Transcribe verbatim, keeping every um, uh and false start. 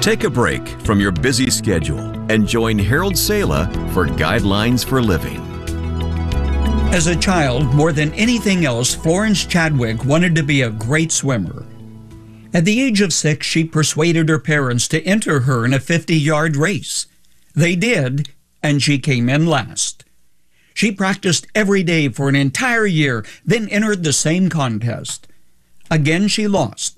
Take a break from your busy schedule and join Harold Sala for Guidelines for Living. As a child, more than anything else, Florence Chadwick wanted to be a great swimmer. At the age of six, she persuaded her parents to enter her in a fifty-yard race. They did, and she came in last. She practiced every day for an entire year, then entered the same contest. Again, she lost,